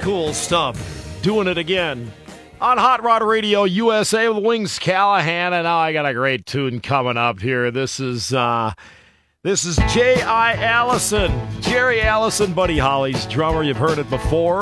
cool stuff. Doing it again on Hot Rod Radio USA with Wings Callahan, and now I got a great tune coming up here. This is J.I. Allison, Jerry Allison, Buddy Holly's drummer. You've heard it before.